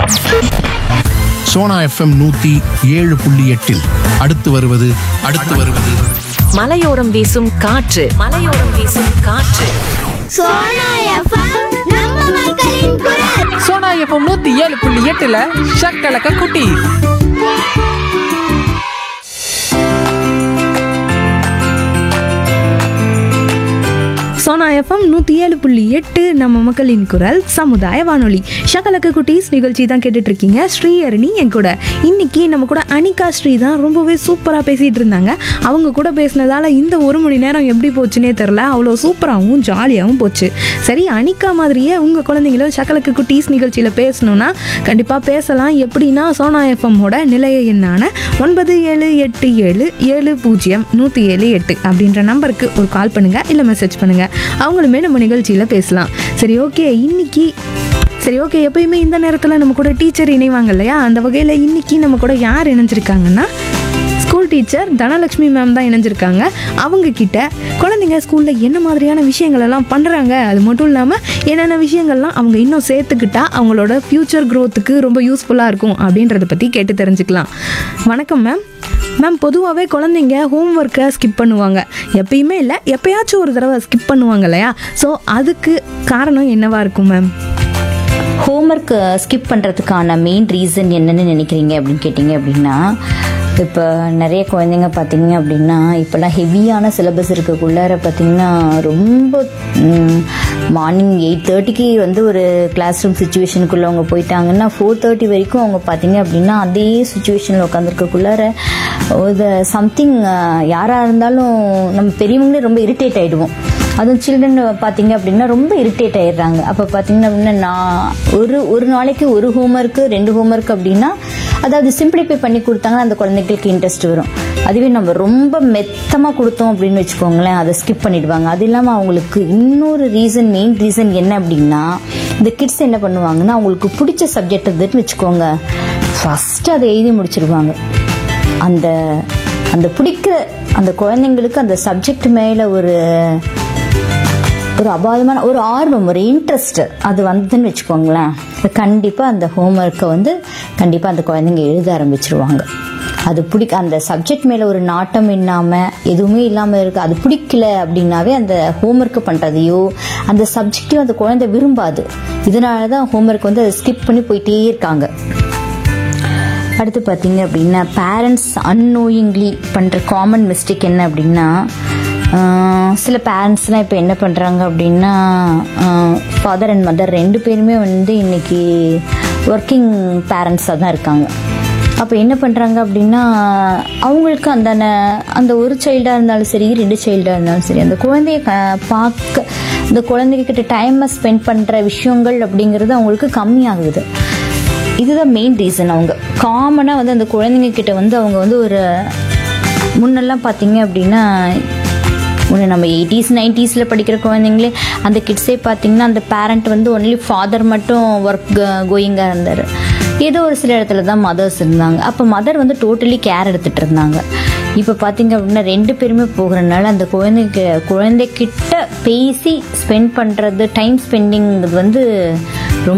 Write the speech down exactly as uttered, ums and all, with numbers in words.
Sona FM நூத்தி ஏழு புள்ளி எட்டில் அடுத்து வருவது அடுத்து வருவது மலையோரம் வீசும் காற்று மலையோரம் வீசும் காற்று சோனா எஃப்எம் நம்ம மக்களின் குரல். சோனா எஃப்எம் நூத்தி ஏழு புள்ளி எட்டுல ஷக்கலக்க குட்டி. சோனா எஃப்எம் நூற்றி ஏழு புள்ளி எட்டு நம்ம மக்களின் குரல் சமுதாய வானொலி. ஷகலக்கு குட்டீஸ் நிகழ்ச்சி தான் கேட்டுட்டு இருக்கீங்க. ஸ்ரீ அருணி என் கூட. இன்னைக்கு நம்ம கூட அனிகா ஸ்ரீ தான் ரொம்பவே சூப்பராக பேசிகிட்டு இருந்தாங்க. அவங்க கூட பேசினதால இந்த ஒரு மணி நேரம் எப்படி போச்சுன்னே தெரில. அவ்வளோ சூப்பராகவும் ஜாலியாகவும் போச்சு. சரி, அனிகா மாதிரியே உங்கள் குழந்தைங்களும் ஷகலக்கு குட்டீஸ் நிகழ்ச்சியில் பேசணுன்னா கண்டிப்பாக பேசலாம். எப்படின்னா சோனா எஃப்எம்மோட நிலைய எண்ணான ஒன்பது ஏழு எட்டு ஏழு ஏழு பூஜ்ஜியம் நூற்றி ஏழு எட்டு அப்படின்ற நம்பருக்கு ஒரு கால் பண்ணுங்கள், இல்லை மெசேஜ் பண்ணுங்கள். அவங்களுமே நம்ம நிகழ்ச்சியில் பேசலாம். சரி, ஓகே. இன்னைக்கு சரி ஓகே எப்பயுமே இந்த நேரத்தில் நம்ம கூட டீச்சர் இணைவாங்க இல்லையா? அந்த வகையில் இன்னைக்கு நம்ம கூட யார் இணைஞ்சிருக்காங்கன்னா ஸ்கூல் டீச்சர் தனலட்சுமி மேம் தான் இணைஞ்சிருக்காங்க. அவங்க கிட்ட குழந்தைங்க ஸ்கூலில் என்ன மாதிரியான விஷயங்கள் எல்லாம் பண்ணுறாங்க, அது மட்டும் இல்லாமல் என்னென்ன விஷயங்கள்லாம் அவங்க இன்னும் சேர்த்துக்கிட்டா அவங்களோட ஃப்யூச்சர் க்ரோத்துக்கு ரொம்ப யூஸ்ஃபுல்லாக இருக்கும் அப்படின்றத பற்றி கேட்டு தெரிஞ்சுக்கலாம். வணக்கம் மேம். மேம், பொதுவாகவே குழந்தைங்க ஹோம் ஒர்க்கை ஸ்கிப் பண்ணுவாங்க. எப்பயுமே இல்லை, எப்பயாச்சும் ஒரு தடவை ஸ்கிப் பண்ணுவாங்க இல்லையா? ஸோ அதுக்கு காரணம் என்னவா இருக்கும் மேம்? ஹோம்ஒர்க் ஸ்கிப் பண்ணுறதுக்கான மெயின் ரீசன் என்னன்னு நினைக்கிறீங்க அப்படின்னு கேட்டிங்க அப்படின்னா, இப்போ நிறைய குழந்தைங்க பார்த்தீங்க அப்படின்னா இப்போல்லாம் ஹெவியான சிலபஸ் இருக்கக்குள்ளார பார்த்தீங்கன்னா ரொம்ப மார்னிங் எயிட் தேர்ட்டிக்கு வந்து ஒரு கிளாஸ் ரூம் சுச்சுவேஷனுக்குள்ளே அவங்க போயிட்டாங்கன்னா ஃபோர் தேர்ட்டி வரைக்கும் அவங்க பார்த்தீங்க அப்படின்னா அதே சுச்சுவேஷனில் உட்காந்துருக்கக்குள்ளார ஒரு சம்திங் யாராக இருந்தாலும் நம்ம பெரியவங்களே ரொம்ப இரிட்டேட் ஆகிடுவோம். அதுவும் சில்ட்ரன் பார்த்தீங்க அப்படின்னா ரொம்ப இரிட்டேட் ஆயிடுறாங்க. அப்போ பார்த்தீங்கன்னா அப்படின்னா நான் ஒரு ஒரு நாளைக்கு ஒரு ஹோம்ஒர்க்கு ரெண்டு ஹோம்ஒர்க் அப்படின்னா அதாவது சிம்பிளிஃபை பண்ணி கொடுத்தாங்கன்னா அந்த குழந்தைகளுக்கு இன்ட்ரெஸ்ட் வரும். அதுவே நம்ம ரொம்ப மெத்தமாக கொடுத்தோம் அப்படின்னு வச்சுக்கோங்களேன், அதை ஸ்கிப் பண்ணிடுவாங்க. அது இல்லாமல் அவங்களுக்கு இன்னொரு ரீசன், மெயின் ரீசன் என்ன அப்படின்னா, இந்த கிட்ஸ் என்ன பண்ணுவாங்கன்னா அவங்களுக்கு பிடிச்ச சப்ஜெக்ட் இருந்துன்னு வச்சுக்கோங்க, ஃபஸ்ட்டு அதை எழுதி முடிச்சிருவாங்க. அந்த அந்த பிடிக்கிற அந்த குழந்தைங்களுக்கு அந்த சப்ஜெக்ட் மேலே ஒரு ஒரு அபாயமான ஒரு ஆர்வம், ஒரு இன்ட்ரெஸ்ட் அது வந்ததுன்னு வச்சுக்கோங்களேன், கண்டிப்பாக அந்த ஹோம்ஒர்க்கை வந்து கண்டிப்பாக அந்த குழந்தைங்க எழுத ஆரம்பிச்சிருவாங்க. அது பிடிக்க அந்த சப்ஜெக்ட் மேலே ஒரு நாட்டம் இல்லாமல் எதுவுமே இல்லாமல் இருக்குது. அது பிடிக்கல அப்படின்னாவே அந்த ஹோம்ஒர்க்கு பண்ணுறதையோ அந்த சப்ஜெக்டையும் அந்த குழந்தை விரும்பாது. இதனால தான் ஹோம்ஒர்க் வந்து அதை ஸ்கிப் பண்ணி போயிட்டே இருக்காங்க. அடுத்து பார்த்தீங்க அப்படின்னா பேரண்ட்ஸ் அன்னோயிங்லி பண்ணுற காமன் மிஸ்டேக் என்ன அப்படின்னா, சில பேரண்ட்ஸ்லாம் இப்போ என்ன பண்ணுறாங்க அப்படின்னா ஃபாதர் அண்ட் மதர் ரெண்டு பேருமே வந்து இன்னைக்கு ஒர்க்கிங் பேரண்ட்ஸாக தான் இருக்காங்க. அப்போ என்ன பண்ணுறாங்க அப்படின்னா அவங்களுக்கு அந்த அந்த ஒரு சைல்டாக இருந்தாலும் சரி, ரெண்டு சைல்டாக இருந்தாலும் சரி, அந்த குழந்தைய பார்க்க அந்த குழந்தைகிட்ட டைமை ஸ்பெண்ட் பண்ணுற விஷயங்கள் அப்படிங்கிறது அவங்களுக்கு கம்மியாகுது. இதுதான் மெயின் ரீசன். அவங்க காமனாக வந்து அந்த குழந்தைங்க கிட்ட வந்து அவங்க வந்து ஒரு முன்னெல்லாம் பார்த்தீங்க அப்படின்னா ஒன்று நம்ம எயிட்டிஸ் நைன்டிஸில் படிக்கிற குழந்தைங்களே அந்த கிட்ஸே பார்த்தீங்கன்னா அந்த பேரண்ட் வந்து ஒன்லி ஃபாதர் மட்டும் ஒர்க் கோயிங்காக இருந்தார். ஏதோ ஒரு சில இடத்துல தான் மதர்ஸ் இருந்தாங்க. அப்போ மதர் வந்து டோட்டலி கேர் எடுத்துகிட்டு இருந்தாங்க. இப்போ பார்த்தீங்க அப்படின்னா ரெண்டு பேருமே போகிறனால அந்த குழந்தைக்கு குழந்தைகிட்ட பேசி ஸ்பெண்ட் பண்ணுறது, டைம் ஸ்பெண்டிங் வந்து ரொம்ப